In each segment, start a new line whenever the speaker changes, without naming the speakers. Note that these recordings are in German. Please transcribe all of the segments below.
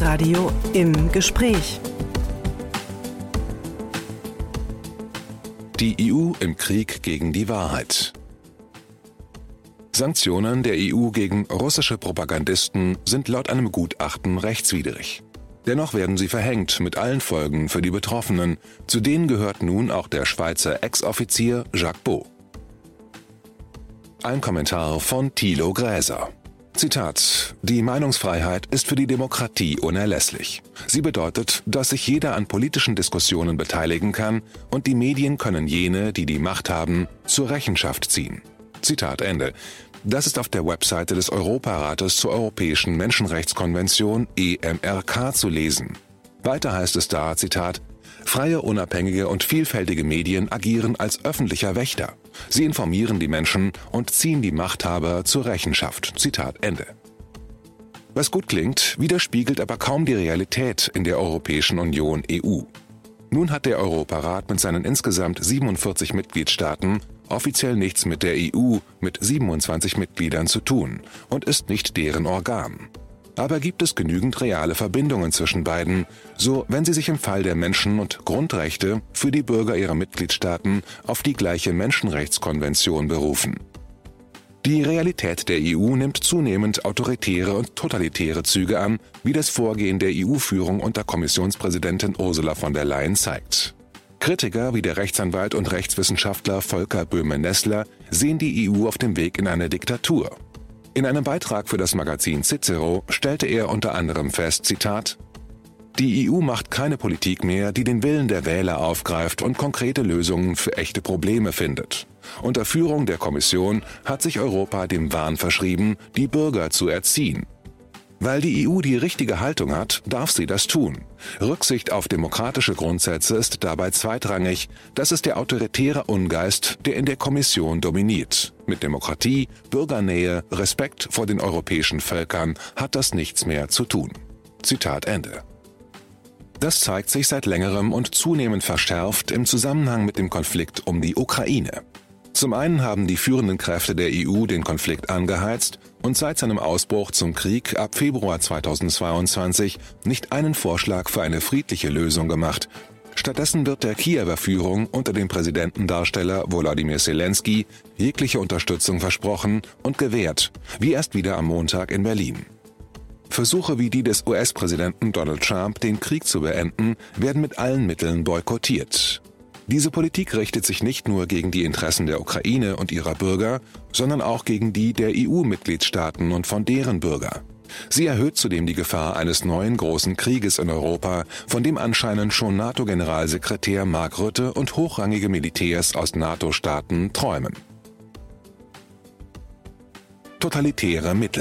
Inforadio im Gespräch.
Die EU im Krieg gegen die Wahrheit. Sanktionen der EU gegen russische Propagandisten sind laut einem Gutachten rechtswidrig. Dennoch werden sie verhängt mit allen Folgen für die Betroffenen. Zu denen gehört nun auch der Schweizer Ex-Offizier Jacques Beau. Ein Kommentar von Thilo Gräser. Zitat: Die Meinungsfreiheit ist für die Demokratie unerlässlich. Sie bedeutet, dass sich jeder an politischen Diskussionen beteiligen kann und die Medien können jene, die die Macht haben, zur Rechenschaft ziehen. Zitat Ende. Das ist auf der Webseite des Europarates zur Europäischen Menschenrechtskonvention EMRK zu lesen. Weiter heißt es da, Zitat: Freie, unabhängige und vielfältige Medien agieren als öffentlicher Wächter. Sie informieren die Menschen und ziehen die Machthaber zur Rechenschaft. Zitat Ende. Was gut klingt, widerspiegelt aber kaum die Realität in der Europäischen Union EU. Nun hat der Europarat mit seinen insgesamt 47 Mitgliedstaaten offiziell nichts mit der EU mit 27 Mitgliedern zu tun und ist nicht deren Organ. Aber gibt es genügend reale Verbindungen zwischen beiden, so wenn sie sich im Fall der Menschen- und Grundrechte für die Bürger ihrer Mitgliedstaaten auf die gleiche Menschenrechtskonvention berufen. Die Realität der EU nimmt zunehmend autoritäre und totalitäre Züge an, wie das Vorgehen der EU-Führung unter Kommissionspräsidentin Ursula von der Leyen zeigt. Kritiker wie der Rechtsanwalt und Rechtswissenschaftler Volker Böhme-Nessler sehen die EU auf dem Weg in eine Diktatur. In einem Beitrag für das Magazin Cicero stellte er unter anderem fest, Zitat: Die EU macht keine Politik mehr, die den Willen der Wähler aufgreift und konkrete Lösungen für echte Probleme findet. Unter Führung der Kommission hat sich Europa dem Wahn verschrieben, die Bürger zu erziehen. Weil die EU die richtige Haltung hat, darf sie das tun. Rücksicht auf demokratische Grundsätze ist dabei zweitrangig. Das ist der autoritäre Ungeist, der in der Kommission dominiert. Mit Demokratie, Bürgernähe, Respekt vor den europäischen Völkern hat das nichts mehr zu tun. Zitat Ende. Das zeigt sich seit längerem und zunehmend verschärft im Zusammenhang mit dem Konflikt um die Ukraine. Zum einen haben die führenden Kräfte der EU den Konflikt angeheizt und seit seinem Ausbruch zum Krieg ab Februar 2022 nicht einen Vorschlag für eine friedliche Lösung gemacht. Stattdessen wird der Kiewer Führung unter dem Präsidentendarsteller Volodymyr Zelensky jegliche Unterstützung versprochen und gewährt, wie erst wieder am Montag in Berlin. Versuche wie die des US-Präsidenten Donald Trump, den Krieg zu beenden, werden mit allen Mitteln boykottiert. Diese Politik richtet sich nicht nur gegen die Interessen der Ukraine und ihrer Bürger, sondern auch gegen die der EU-Mitgliedstaaten und von deren Bürger. Sie erhöht zudem die Gefahr eines neuen großen Krieges in Europa, von dem anscheinend schon NATO-Generalsekretär Mark Rutte und hochrangige Militärs aus NATO-Staaten träumen. Totalitäre Mittel.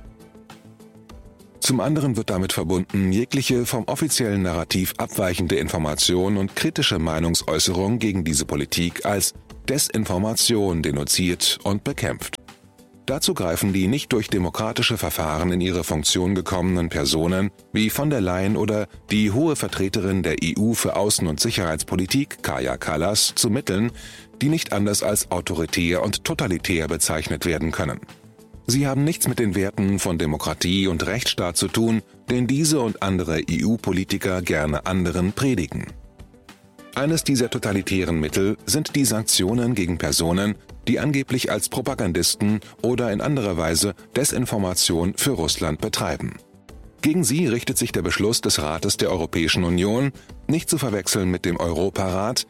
Zum anderen wird damit verbunden, jegliche vom offiziellen Narrativ abweichende Information und kritische Meinungsäußerung gegen diese Politik als Desinformation denunziert und bekämpft. Dazu greifen die nicht durch demokratische Verfahren in ihre Funktion gekommenen Personen wie von der Leyen oder die hohe Vertreterin der EU für Außen- und Sicherheitspolitik, Kaja Kallas, zu Mitteln, die nicht anders als autoritär und totalitär bezeichnet werden können. Sie haben nichts mit den Werten von Demokratie und Rechtsstaat zu tun, den diese und andere EU-Politiker gerne anderen predigen. Eines dieser totalitären Mittel sind die Sanktionen gegen Personen, die angeblich als Propagandisten oder in anderer Weise Desinformation für Russland betreiben. Gegen sie richtet sich der Beschluss des Rates der Europäischen Union, nicht zu verwechseln mit dem Europarat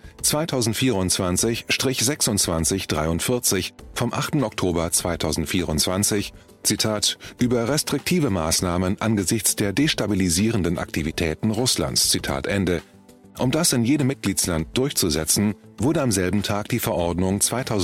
2024/2643 vom 8. Oktober 2024, Zitat, über restriktive Maßnahmen angesichts der destabilisierenden Aktivitäten Russlands, Zitat Ende. Um das in jedem Mitgliedsland durchzusetzen, wurde am selben Tag die Verordnung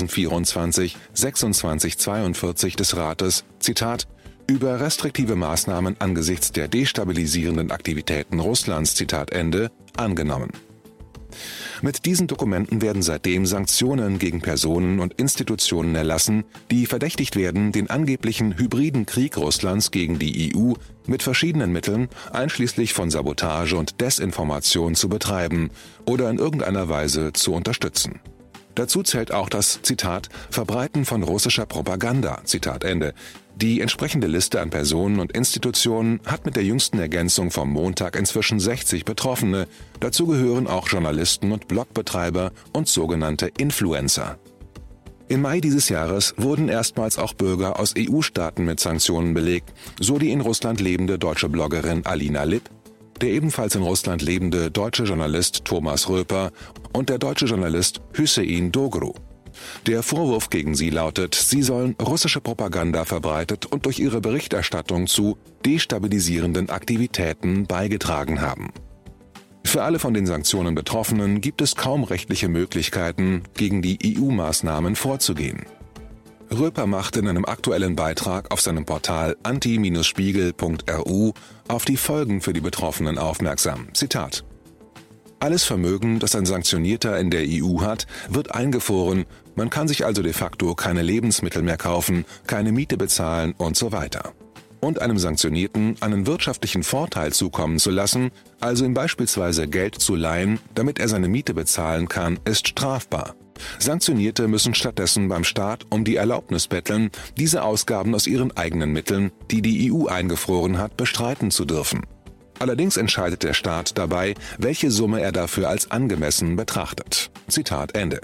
2024/2642 des Rates, Zitat, über restriktive Maßnahmen angesichts der destabilisierenden Aktivitäten Russlands, Zitat Ende, angenommen. Mit diesen Dokumenten werden seitdem Sanktionen gegen Personen und Institutionen erlassen, die verdächtigt werden, den angeblichen hybriden Krieg Russlands gegen die EU mit verschiedenen Mitteln, einschließlich von Sabotage und Desinformation, zu betreiben oder in irgendeiner Weise zu unterstützen. Dazu zählt auch das, Zitat, Verbreiten von russischer Propaganda, Zitat Ende. Die entsprechende Liste an Personen und Institutionen hat mit der jüngsten Ergänzung vom Montag inzwischen 60 Betroffene. Dazu gehören auch Journalisten und Blogbetreiber und sogenannte Influencer. Im Mai dieses Jahres wurden erstmals auch Bürger aus EU-Staaten mit Sanktionen belegt, so die in Russland lebende deutsche Bloggerin Alina Lipp, der ebenfalls in Russland lebende deutsche Journalist Thomas Röper und der deutsche Journalist Hüseyin Doğru. Der Vorwurf gegen sie lautet, sie sollen russische Propaganda verbreitet und durch ihre Berichterstattung zu destabilisierenden Aktivitäten beigetragen haben. Für alle von den Sanktionen Betroffenen gibt es kaum rechtliche Möglichkeiten, gegen die EU-Maßnahmen vorzugehen. Röper macht in einem aktuellen Beitrag auf seinem Portal anti-spiegel.ru auf die Folgen für die Betroffenen aufmerksam. Zitat: Alles Vermögen, das ein Sanktionierter in der EU hat, wird eingefroren, man kann sich also de facto keine Lebensmittel mehr kaufen, keine Miete bezahlen und so weiter. Und einem Sanktionierten einen wirtschaftlichen Vorteil zukommen zu lassen, also ihm beispielsweise Geld zu leihen, damit er seine Miete bezahlen kann, ist strafbar. Sanktionierte müssen stattdessen beim Staat um die Erlaubnis betteln, diese Ausgaben aus ihren eigenen Mitteln, die die EU eingefroren hat, bestreiten zu dürfen. Allerdings entscheidet der Staat dabei, welche Summe er dafür als angemessen betrachtet. Zitat Ende.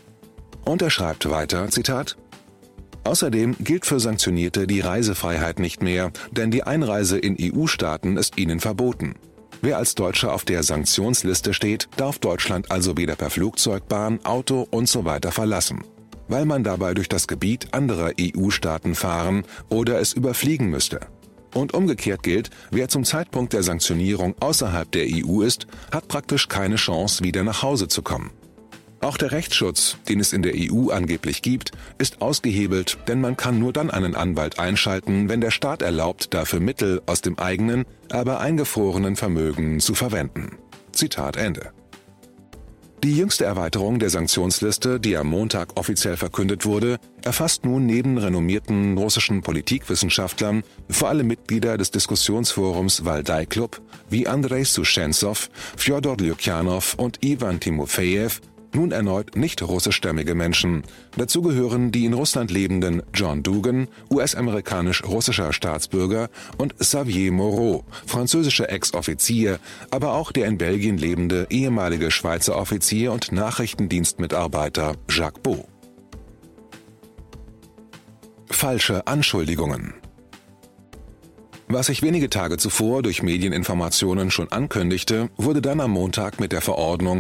Und er schreibt weiter, Zitat: Außerdem gilt für Sanktionierte die Reisefreiheit nicht mehr, denn die Einreise in EU-Staaten ist ihnen verboten. Wer als Deutscher auf der Sanktionsliste steht, darf Deutschland also weder per Flugzeug, Bahn, Auto und so weiter verlassen, weil man dabei durch das Gebiet anderer EU-Staaten fahren oder es überfliegen müsste. Und umgekehrt gilt, wer zum Zeitpunkt der Sanktionierung außerhalb der EU ist, hat praktisch keine Chance, wieder nach Hause zu kommen. Auch der Rechtsschutz, den es in der EU angeblich gibt, ist ausgehebelt, denn man kann nur dann einen Anwalt einschalten, wenn der Staat erlaubt, dafür Mittel aus dem eigenen, aber eingefrorenen Vermögen zu verwenden. Zitat Ende. Die jüngste Erweiterung der Sanktionsliste, die am Montag offiziell verkündet wurde, erfasst nun neben renommierten russischen Politikwissenschaftlern vor allem Mitglieder des Diskussionsforums Valdai Club wie Andrei Sushensov, Fjodor Lukjanov und Ivan Timofejew, nun erneut nicht russischstämmige Menschen. Dazu gehören die in Russland lebenden John Dugan, US-amerikanisch-russischer Staatsbürger, und Xavier Moreau, französischer Ex-Offizier, aber auch der in Belgien lebende ehemalige Schweizer Offizier und Nachrichtendienstmitarbeiter Jacques Beau. Falsche Anschuldigungen. Was sich wenige Tage zuvor durch Medieninformationen schon ankündigte, wurde dann am Montag mit der Verordnung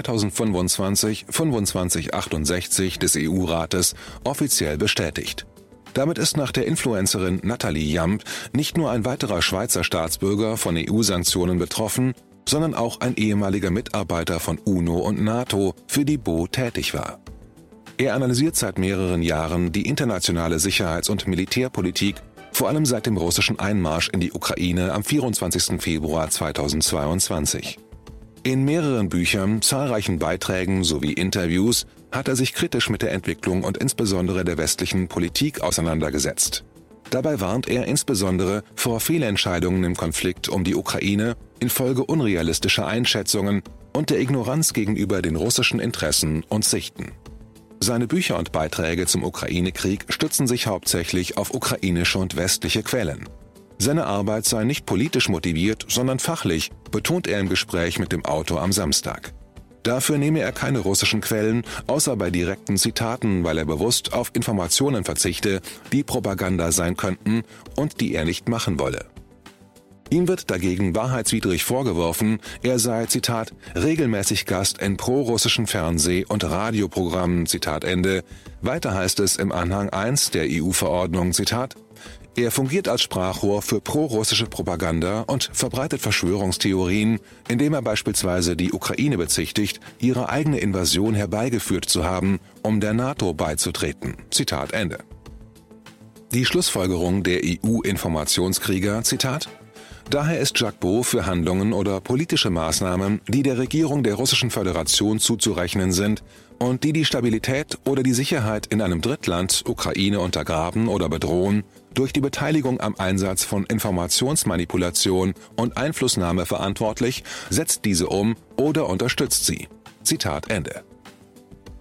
2025/2568 des EU-Rates offiziell bestätigt. Damit ist nach der Influencerin Nathalie Jamp nicht nur ein weiterer Schweizer Staatsbürger von EU-Sanktionen betroffen, sondern auch ein ehemaliger Mitarbeiter von UNO und NATO, für die Beau tätig war. Er analysiert seit mehreren Jahren die internationale Sicherheits- und Militärpolitik, vor allem seit dem russischen Einmarsch in die Ukraine am 24. Februar 2022. In mehreren Büchern, zahlreichen Beiträgen sowie Interviews hat er sich kritisch mit der Entwicklung und insbesondere der westlichen Politik auseinandergesetzt. Dabei warnt er insbesondere vor Fehlentscheidungen im Konflikt um die Ukraine infolge unrealistischer Einschätzungen und der Ignoranz gegenüber den russischen Interessen und Sichten. Seine Bücher und Beiträge zum Ukraine-Krieg stützen sich hauptsächlich auf ukrainische und westliche Quellen. Seine Arbeit sei nicht politisch motiviert, sondern fachlich, betont er im Gespräch mit dem Autor am Samstag. Dafür nehme er keine russischen Quellen, außer bei direkten Zitaten, weil er bewusst auf Informationen verzichte, die Propaganda sein könnten und die er nicht machen wolle. Ihm wird dagegen wahrheitswidrig vorgeworfen, er sei, Zitat, regelmäßig Gast in prorussischen Fernseh- und Radioprogrammen, Zitat Ende. Weiter heißt es im Anhang 1 der EU-Verordnung, Zitat, er fungiert als Sprachrohr für prorussische Propaganda und verbreitet Verschwörungstheorien, indem er beispielsweise die Ukraine bezichtigt, ihre eigene Invasion herbeigeführt zu haben, um der NATO beizutreten, Zitat Ende. Die Schlussfolgerung der EU-Informationskrieger, Zitat, daher ist Jacques Beau für Handlungen oder politische Maßnahmen, die der Regierung der Russischen Föderation zuzurechnen sind und die die Stabilität oder die Sicherheit in einem Drittland, Ukraine, untergraben oder bedrohen, durch die Beteiligung am Einsatz von Informationsmanipulation und Einflussnahme verantwortlich, setzt diese um oder unterstützt sie. Zitat Ende.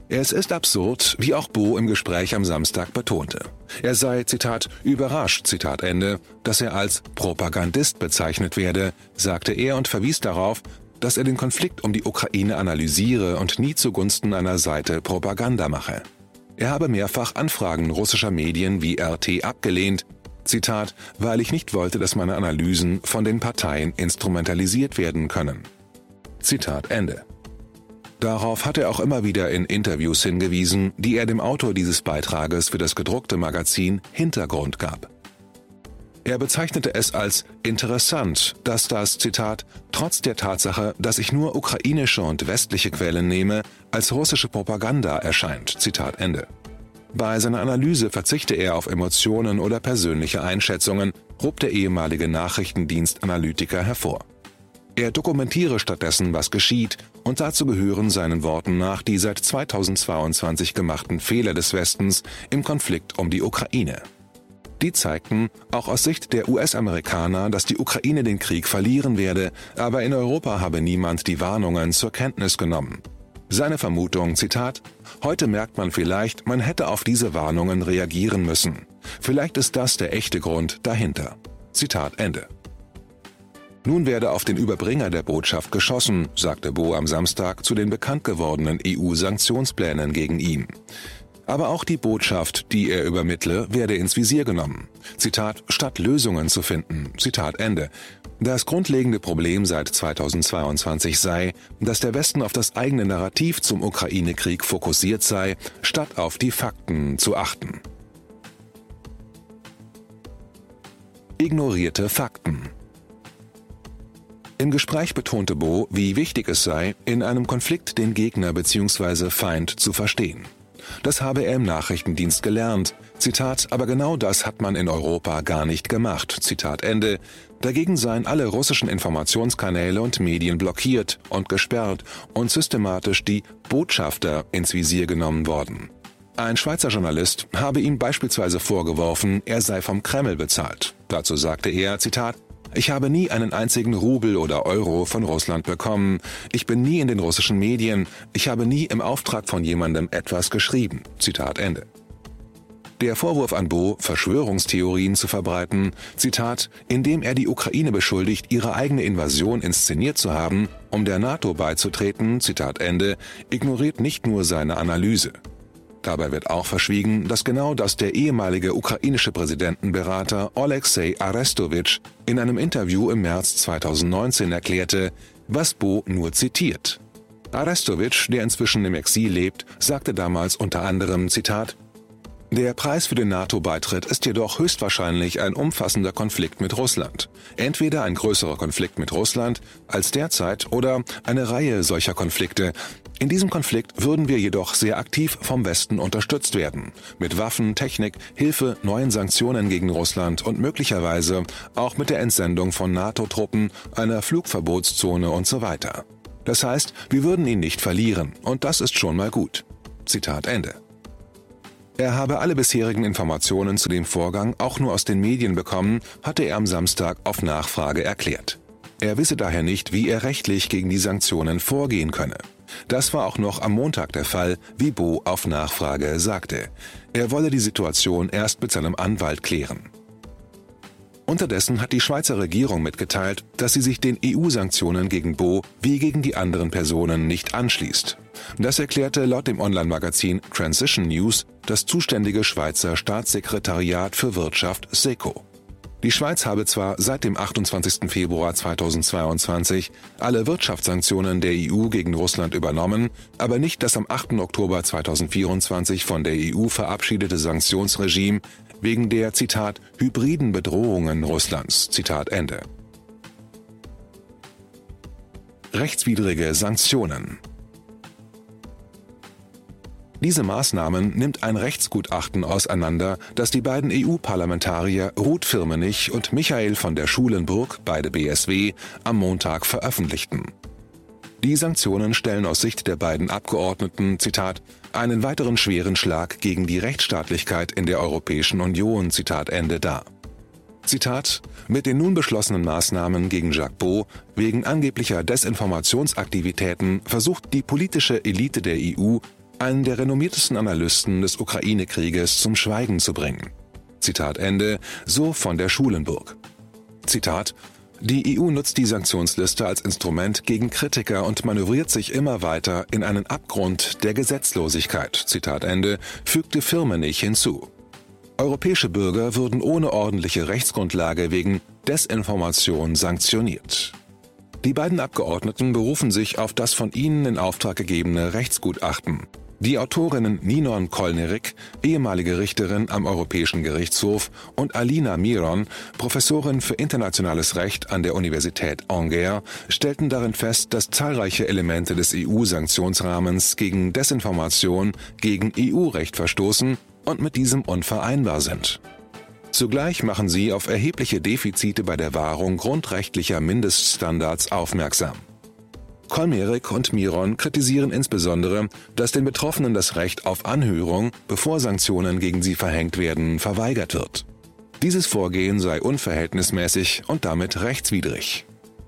Es ist absurd, wie auch Bo im Gespräch am Samstag betonte. Er sei, Zitat, überrascht, Zitat Ende, dass er als Propagandist bezeichnet werde, sagte er und verwies darauf, dass er den Konflikt um die Ukraine analysiere und nie zugunsten einer Seite Propaganda mache. Er habe mehrfach Anfragen russischer Medien wie RT abgelehnt, Zitat, weil ich nicht wollte, dass meine Analysen von den Parteien instrumentalisiert werden können. Zitat Ende. Darauf hat er auch immer wieder in Interviews hingewiesen, die er dem Autor dieses Beitrages für das gedruckte Magazin Hintergrund gab. Er bezeichnete es als interessant, dass das, Zitat, trotz der Tatsache, dass ich nur ukrainische und westliche Quellen nehme, als russische Propaganda erscheint, Zitat Ende. Bei seiner Analyse verzichte er auf Emotionen oder persönliche Einschätzungen, hob der ehemalige Nachrichtendienstanalytiker hervor. Er dokumentiere stattdessen, was geschieht, und dazu gehören seinen Worten nach die seit 2022 gemachten Fehler des Westens im Konflikt um die Ukraine. Die zeigten, auch aus Sicht der US-Amerikaner, dass die Ukraine den Krieg verlieren werde, aber in Europa habe niemand die Warnungen zur Kenntnis genommen. Seine Vermutung, Zitat, heute merkt man vielleicht, man hätte auf diese Warnungen reagieren müssen. Vielleicht ist das der echte Grund dahinter. Zitat Ende. Nun werde auf den Überbringer der Botschaft geschossen, sagte Bo am Samstag zu den bekannt gewordenen EU-Sanktionsplänen gegen ihn. Aber auch die Botschaft, die er übermittle, werde ins Visier genommen. Zitat, statt Lösungen zu finden. Zitat Ende. Das grundlegende Problem seit 2022 sei, dass der Westen auf das eigene Narrativ zum Ukraine-Krieg fokussiert sei, statt auf die Fakten zu achten. Ignorierte Fakten. Im Gespräch betonte Bo, wie wichtig es sei, in einem Konflikt den Gegner bzw. Feind zu verstehen. Das habe er im Nachrichtendienst gelernt. Zitat, aber genau das hat man in Europa gar nicht gemacht. Zitat Ende. Dagegen seien alle russischen Informationskanäle und Medien blockiert und gesperrt und systematisch die Botschafter ins Visier genommen worden. Ein Schweizer Journalist habe ihm beispielsweise vorgeworfen, er sei vom Kreml bezahlt. Dazu sagte er, Zitat, ich habe nie einen einzigen Rubel oder Euro von Russland bekommen. Ich bin nie in den russischen Medien. Ich habe nie im Auftrag von jemandem etwas geschrieben. Zitat Ende. Der Vorwurf an Bo, Verschwörungstheorien zu verbreiten, Zitat, indem er die Ukraine beschuldigt, ihre eigene Invasion inszeniert zu haben, um der NATO beizutreten, Zitat Ende, ignoriert nicht nur seine Analyse. Dabei wird auch verschwiegen, dass genau das der ehemalige ukrainische Präsidentenberater Oleksij Arestowitsch in einem Interview im März 2019 erklärte, was Bo nur zitiert. Arestowitsch, der inzwischen im Exil lebt, sagte damals unter anderem, Zitat, der Preis für den NATO-Beitritt ist jedoch höchstwahrscheinlich ein umfassender Konflikt mit Russland. Entweder ein größerer Konflikt mit Russland als derzeit oder eine Reihe solcher Konflikte. In diesem Konflikt würden wir jedoch sehr aktiv vom Westen unterstützt werden. Mit Waffen, Technik, Hilfe, neuen Sanktionen gegen Russland und möglicherweise auch mit der Entsendung von NATO-Truppen, einer Flugverbotszone und so weiter. Das heißt, wir würden ihn nicht verlieren und das ist schon mal gut. Zitat Ende. Er habe alle bisherigen Informationen zu dem Vorgang auch nur aus den Medien bekommen, hatte er am Samstag auf Nachfrage erklärt. Er wisse daher nicht, wie er rechtlich gegen die Sanktionen vorgehen könne. Das war auch noch am Montag der Fall, wie Bo auf Nachfrage sagte. Er wolle die Situation erst mit seinem Anwalt klären. Unterdessen hat die Schweizer Regierung mitgeteilt, dass sie sich den EU-Sanktionen gegen Bo wie gegen die anderen Personen nicht anschließt. Das erklärte laut dem Online-Magazin Transition News das zuständige Schweizer Staatssekretariat für Wirtschaft SECO. Die Schweiz habe zwar seit dem 28. Februar 2022 alle Wirtschaftssanktionen der EU gegen Russland übernommen, aber nicht das am 8. Oktober 2024 von der EU verabschiedete Sanktionsregime wegen der, Zitat, hybriden Bedrohungen Russlands, Zitat Ende. Rechtswidrige Sanktionen. Diese Maßnahmen nimmt ein Rechtsgutachten auseinander, das die beiden EU-Parlamentarier Ruth Firmenich und Michael von der Schulenburg, beide BSW, am Montag veröffentlichten. Die Sanktionen stellen aus Sicht der beiden Abgeordneten, Zitat, einen weiteren schweren Schlag gegen die Rechtsstaatlichkeit in der Europäischen Union, Zitat Ende, dar. Zitat, mit den nun beschlossenen Maßnahmen gegen Jacques Bo wegen angeblicher Desinformationsaktivitäten versucht die politische Elite der EU, einen der renommiertesten Analysten des Ukraine-Krieges zum Schweigen zu bringen. Zitat Ende, so von der Schulenburg. Zitat: Die EU nutzt die Sanktionsliste als Instrument gegen Kritiker und manövriert sich immer weiter in einen Abgrund der Gesetzlosigkeit. Zitat Ende, fügte Firmenich hinzu. Europäische Bürger würden ohne ordentliche Rechtsgrundlage wegen Desinformation sanktioniert. Die beiden Abgeordneten berufen sich auf das von ihnen in Auftrag gegebene Rechtsgutachten. Die Autorinnen Ninon Kolnerik, ehemalige Richterin am Europäischen Gerichtshof, und Alina Miron, Professorin für internationales Recht an der Universität Angers, stellten darin fest, dass zahlreiche Elemente des EU-Sanktionsrahmens gegen Desinformation gegen EU-Recht verstoßen und mit diesem unvereinbar sind. Zugleich machen sie auf erhebliche Defizite bei der Wahrung grundrechtlicher Mindeststandards aufmerksam. Kolmerik und Miron kritisieren insbesondere, dass den Betroffenen das Recht auf Anhörung, bevor Sanktionen gegen sie verhängt werden, verweigert wird. Dieses Vorgehen sei unverhältnismäßig und damit rechtswidrig.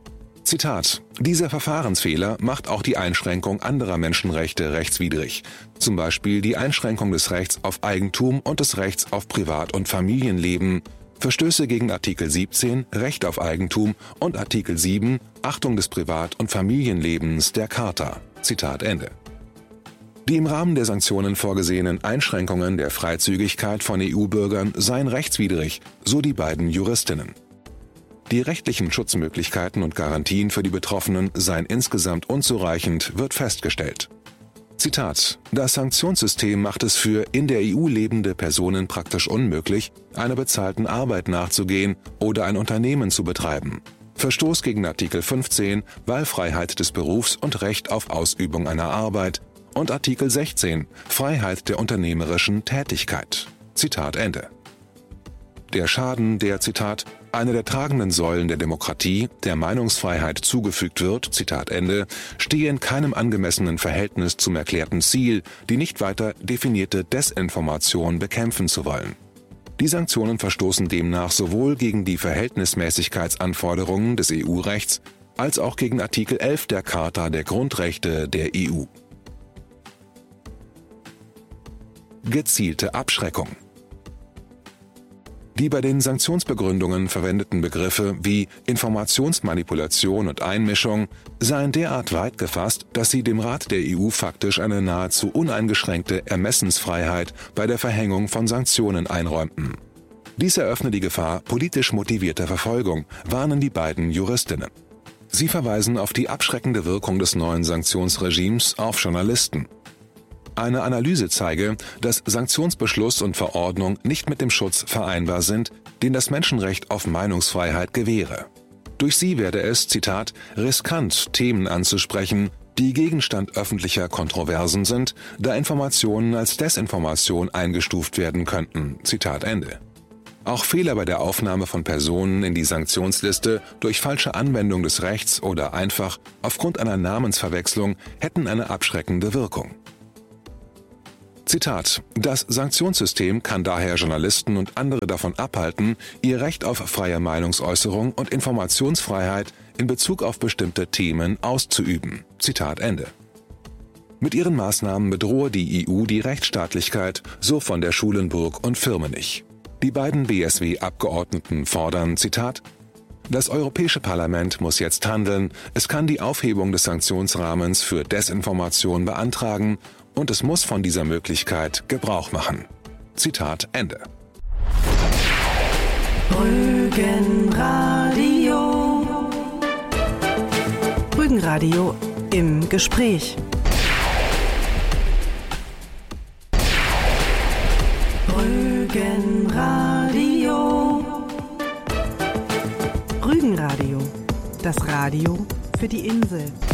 Zitat: Dieser Verfahrensfehler macht auch die Einschränkung anderer Menschenrechte rechtswidrig, zum Beispiel die Einschränkung des Rechts auf Eigentum und des Rechts auf Privat- und Familienleben, Verstöße gegen Artikel 17, Recht auf Eigentum, und Artikel 7, Achtung des Privat- und Familienlebens der Charta. Zitat Ende. Die im Rahmen der Sanktionen vorgesehenen Einschränkungen der Freizügigkeit von EU-Bürgern seien rechtswidrig, so die beiden Juristinnen. Die rechtlichen Schutzmöglichkeiten und Garantien für die Betroffenen seien insgesamt unzureichend, wird festgestellt. Zitat: Das Sanktionssystem macht es für in der EU lebende Personen praktisch unmöglich, einer bezahlten Arbeit nachzugehen oder ein Unternehmen zu betreiben. Verstoß gegen Artikel 15, Wahlfreiheit des Berufs und Recht auf Ausübung einer Arbeit, und Artikel 16, Freiheit der unternehmerischen Tätigkeit. Zitat Ende. Der Schaden, der, Zitat, eine der tragenden Säulen der Demokratie, der Meinungsfreiheit zugefügt wird, Zitat Ende, stehe in keinem angemessenen Verhältnis zum erklärten Ziel, die nicht weiter definierte Desinformation bekämpfen zu wollen. Die Sanktionen verstoßen demnach sowohl gegen die Verhältnismäßigkeitsanforderungen des EU-Rechts als auch gegen Artikel 11 der Charta der Grundrechte der EU. Gezielte Abschreckung. Die bei den Sanktionsbegründungen verwendeten Begriffe wie Informationsmanipulation und Einmischung seien derart weit gefasst, dass sie dem Rat der EU faktisch eine nahezu uneingeschränkte Ermessensfreiheit bei der Verhängung von Sanktionen einräumten. Dies eröffne die Gefahr politisch motivierter Verfolgung, warnen die beiden Juristinnen. Sie verweisen auf die abschreckende Wirkung des neuen Sanktionsregimes auf Journalisten. Eine Analyse zeige, dass Sanktionsbeschluss und Verordnung nicht mit dem Schutz vereinbar sind, den das Menschenrecht auf Meinungsfreiheit gewähre. Durch sie werde es, Zitat, riskant, Themen anzusprechen, die Gegenstand öffentlicher Kontroversen sind, da Informationen als Desinformation eingestuft werden könnten. Zitat Ende. Auch Fehler bei der Aufnahme von Personen in die Sanktionsliste durch falsche Anwendung des Rechts oder einfach aufgrund einer Namensverwechslung hätten eine abschreckende Wirkung. Zitat: Das Sanktionssystem kann daher Journalisten und andere davon abhalten, ihr Recht auf freie Meinungsäußerung und Informationsfreiheit in Bezug auf bestimmte Themen auszuüben. Zitat Ende. Mit ihren Maßnahmen bedrohe die EU die Rechtsstaatlichkeit, so von der Schulenburg und Firmenich. Die beiden BSW-Abgeordneten fordern, Zitat: Das Europäische Parlament muss jetzt handeln, es kann die Aufhebung des Sanktionsrahmens für Desinformation beantragen und es muss von dieser Möglichkeit Gebrauch machen. Zitat Ende.
Rügenradio. Rügenradio im Gespräch. Rügenradio. Rügenradio. Das Radio für die Insel.